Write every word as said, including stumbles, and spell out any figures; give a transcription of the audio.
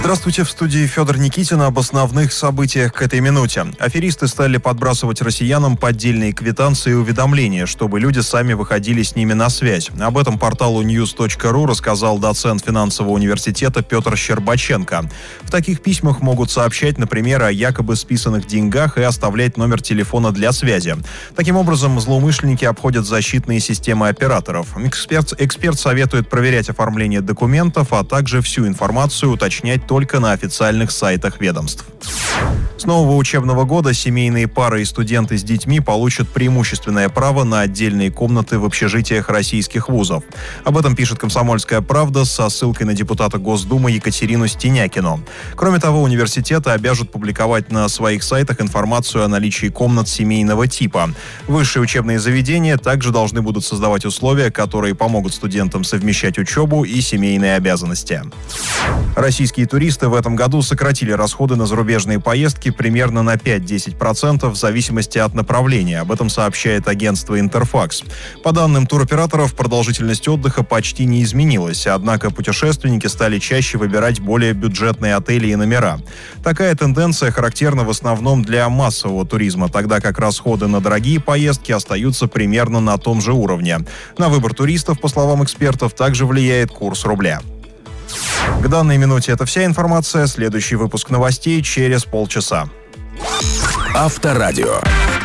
Здравствуйте, в студии Федор Никитин. Об основных событиях к этой минуте. Аферисты стали подбрасывать россиянам поддельные квитанции и уведомления, чтобы люди сами выходили с ними на связь. Об этом порталу ньюс точка ру рассказал доцент финансового университета Петр Щербаченко. В таких письмах могут сообщать, например, о якобы списанных деньгах и оставлять номер телефона для связи. Таким образом, злоумышленники обходят защитные системы операторов. Эксперт, эксперт советует проверять оформление документов, а также всю информацию уточнять только на официальных сайтах ведомств. С нового учебного года семейные пары и студенты с детьми получат преимущественное право на отдельные комнаты в общежитиях российских вузов. Об этом пишет «Комсомольская правда» со ссылкой на депутата Госдумы Екатерину Стенякину. Кроме того, университеты обяжут публиковать на своих сайтах информацию о наличии комнат семейного типа. Высшие учебные заведения также должны будут создавать условия, которые помогут студентам совмещать учебу и семейные обязанности. Российские туристы в этом году сократили расходы на зарубежные поездки примерно на пять-десять процентов в зависимости от направления. Об этом сообщает агентство «Интерфакс». По данным туроператоров, продолжительность отдыха почти не изменилась, однако путешественники стали чаще выбирать более бюджетные отели и номера. Такая тенденция характерна в основном для массового туризма, тогда как расходы на дорогие поездки остаются примерно на том же уровне. На выбор туристов, по словам экспертов, также влияет курс рубля. К данной минуте это вся информация. Следующий выпуск новостей через полчаса. Авторадио.